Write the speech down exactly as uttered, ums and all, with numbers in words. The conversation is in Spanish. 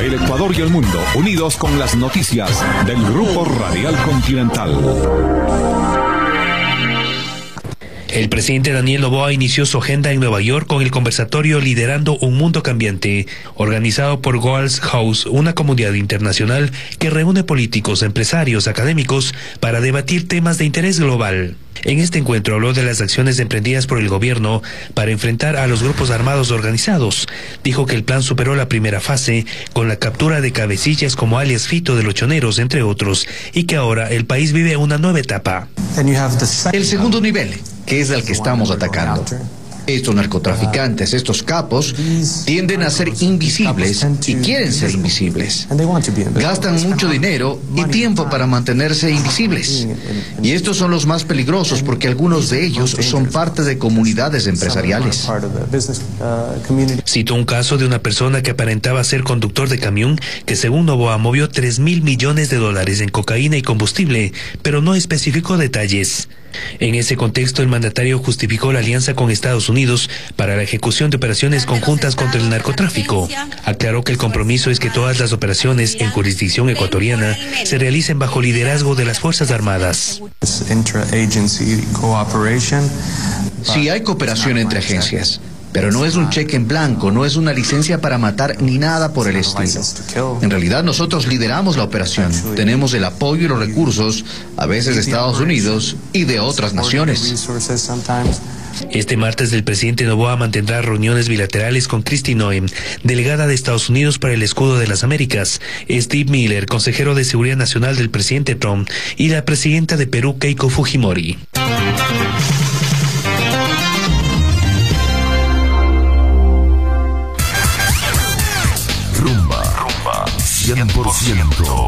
El Ecuador y el mundo, unidos con las noticias del Grupo Radial Continental. El presidente Daniel Noboa inició su agenda en Nueva York con el conversatorio Liderando un Mundo Cambiante, organizado por Goals House, una comunidad internacional que reúne políticos, empresarios, académicos para debatir temas de interés global. En este encuentro habló de las acciones emprendidas por el gobierno para enfrentar a los grupos armados organizados. Dijo que el plan superó la primera fase con la captura de cabecillas como alias Fito de los Choneros, entre otros, y que ahora el país vive una nueva etapa. El segundo nivel, que es al que estamos atacando. Estos narcotraficantes, estos capos, tienden a ser invisibles y quieren ser invisibles. Gastan mucho dinero y tiempo para mantenerse invisibles. Y estos son los más peligrosos porque algunos de ellos son parte de comunidades empresariales. Citó un caso de una persona que aparentaba ser conductor de camión que según Noboa movió tres mil millones de dólares en cocaína y combustible, pero no especificó detalles. En ese contexto, el mandatario justificó la alianza con Estados Unidos para la ejecución de operaciones conjuntas contra el narcotráfico. Aclaró que el compromiso es que todas las operaciones en jurisdicción ecuatoriana se realicen bajo liderazgo de las Fuerzas Armadas. Sí hay cooperación entre agencias, pero no es un cheque en blanco, no es una licencia para matar ni nada por el estilo. En realidad nosotros lideramos la operación, tenemos el apoyo y los recursos, a veces de Estados Unidos y de otras naciones. Este martes el presidente Noboa mantendrá reuniones bilaterales con Kristi Noem, delegada de Estados Unidos para el Escudo de las Américas, Steve Miller, consejero de Seguridad Nacional del presidente Trump, y la presidenta de Perú, Keiko Fujimori. Rumba, Rumba, cien por ciento.